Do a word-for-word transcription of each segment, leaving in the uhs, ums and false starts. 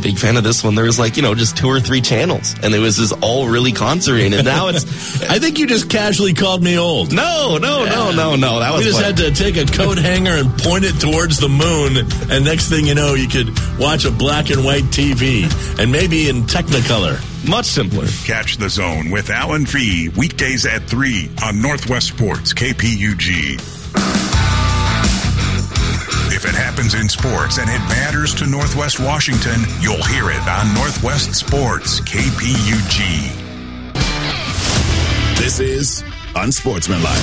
big fan of this one. There was like, you know, just two or three channels, and it was just all really concert-oriented. Now it's... I think you just casually called me old. No, no, yeah. no, no, no. That was We just fun. had to take a coat hanger and point it towards the moon, and next thing you know, you could watch a black and white T V, and maybe in Technicolor. Much simpler. Catch The Zone with Alan Fee weekdays at three on Northwest Sports, K P U G. If it happens in sports and it matters to Northwest Washington, you'll hear it on Northwest Sports, K P U G. This is Unsportsmanlike.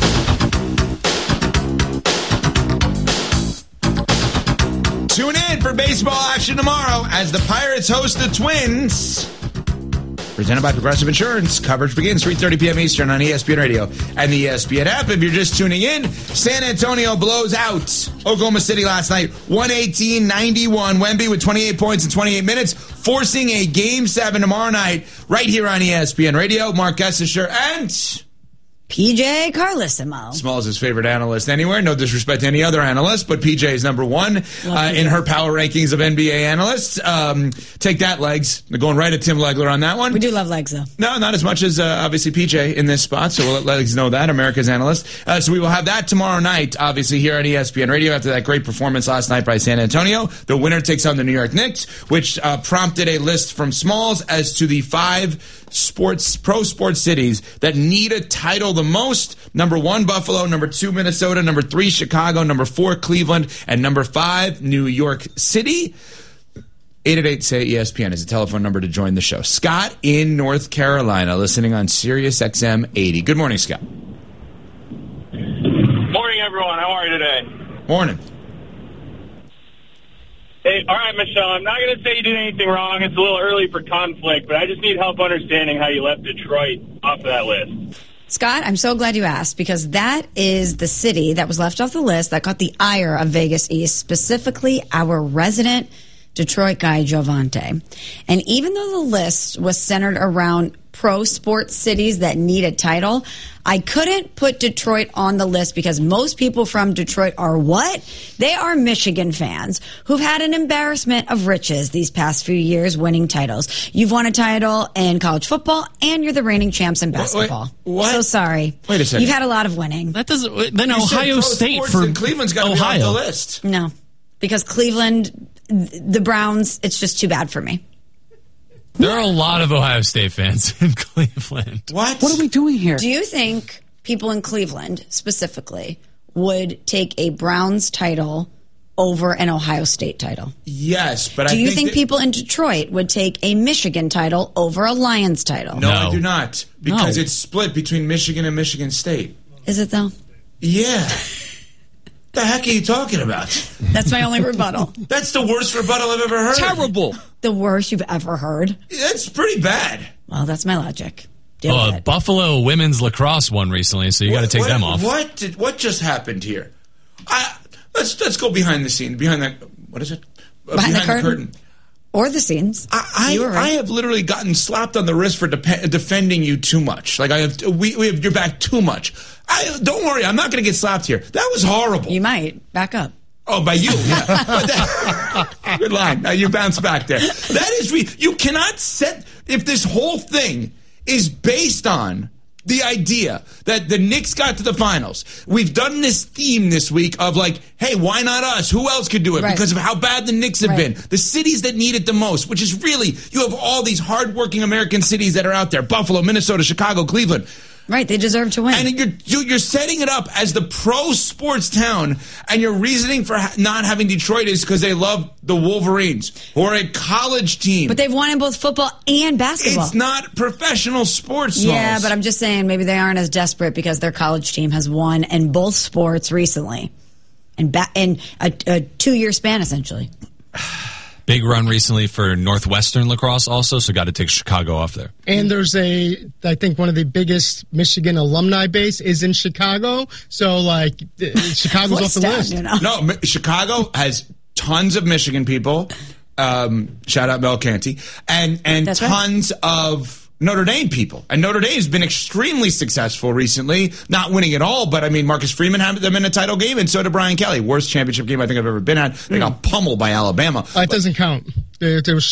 Tune in for baseball action tomorrow as the Pirates host the Twins. Presented by Progressive Insurance. Coverage begins three thirty p.m. Eastern on E S P N Radio and the E S P N app. If you're just tuning in, San Antonio blows out Oklahoma City last night, one eighteen ninety-one. Wemby with twenty-eight points in twenty-eight minutes, forcing a Game seven tomorrow night right here on E S P N Radio. Mark Gessisher and... P J Carlissimo. Small's his favorite analyst anywhere. No disrespect to any other analyst, but P J is number one uh, in her power rankings of N B A analysts. Um, take that, Legs. They're going right at Tim Legler on that one. We do love Legs, though. No, not as much as, uh, obviously, P J in this spot, so we'll let Legs know that, America's analyst. Uh, so we will have that tomorrow night, obviously, here on E S P N Radio after that great performance last night by San Antonio. The winner takes on the New York Knicks, which uh, prompted a list from Smalls as to the five sports pro sports cities that need a title the most. Number one, Buffalo. Number two, Minnesota. Number three, Chicago. Number four, Cleveland. And number five, New York City. eight eight eight, say E S P N is a telephone number to join the show. Scott in North Carolina, listening on Sirius X M eighty. Good morning, Scott. Morning, everyone. How are you today? Morning. Hey, all right, Michelle, I'm not going to say you did anything wrong. It's a little early for conflict, but I just need help understanding how you left Detroit off of that list. Scott, I'm so glad you asked, because that is the city that was left off the list that got the ire of Vegas East, specifically our resident Detroit guy, Giovante. And even though the list was centered around pro sports cities that need a title, I couldn't put Detroit on the list because most people from Detroit are what? They are Michigan fans who've had an embarrassment of riches these past few years winning titles. You've won a title in college football and you're the reigning champs in basketball. Wait, what? So sorry. Wait a second. You've had a lot of winning. That doesn't. Then You said Ohio pro State sports for and Cleveland's got to be off Ohio. the list. No, because Cleveland, the Browns, it's just too bad for me. There are a lot of Ohio State fans in Cleveland. What? What are we doing here? Do you think people in Cleveland specifically would take a Browns title over an Ohio State title? Yes, but do I you think, think that, people in Detroit would take a Michigan title over a Lions title? No, No. I do not. Because No. it's split between Michigan and Michigan State. Is it though? Yeah. The heck are you talking about? That's my only rebuttal. That's the worst rebuttal I've ever heard. Terrible. The worst you've ever heard? That's pretty bad. Well, that's my logic. Deal Oh, with it. Buffalo women's lacrosse won recently, so you got to take what, them off. What did what just happened here? I, let's let's go behind the scene. Behind that, what is it? Uh, Behind the curtain. Or the scenes. I, You I, were right. I have literally gotten slapped on the wrist for de- defending you too much. Like I have, we, we have your back too much. I, don't worry, I'm not going to get slapped here. That was horrible. You might. Back up. Oh, by you, yeah. But that, good line. Now you bounce back there. That is, re- you cannot set, if this whole thing is based on the idea that the Knicks got to the finals. We've done this theme this week of like, hey, why not us? Who else could do it? Right. Because of how bad the Knicks have Right. been. The cities that need it the most, which is really, you have all these hardworking American cities that are out there. Buffalo, Minnesota, Chicago, Cleveland. Right, they deserve to win. And you're you're setting it up as the pro sports town, and your reasoning for ha- not having Detroit is because they love the Wolverines, who are a college team. But they've won in both football and basketball. It's not professional sports. Yeah, Smalls. but I'm just saying maybe they aren't as desperate because their college team has won in both sports recently, in ba- in a, a two-year span essentially. Big run recently for Northwestern lacrosse also, so got to take Chicago off there. And there's a, I think one of the biggest Michigan alumni base is in Chicago. So, like, th- Chicago's off the down, list. you know? No, Mi- Chicago has tons of Michigan people. Um, shout out Mel Canty. And, and That's right. tons of Notre Dame people. And Notre Dame has been extremely successful recently. Not winning it all, but I mean, Marcus Freeman had them in a title game, and so did Brian Kelly. Worst championship game I think I've ever been at. They got pummeled by Alabama. Uh, it doesn't count. There, there was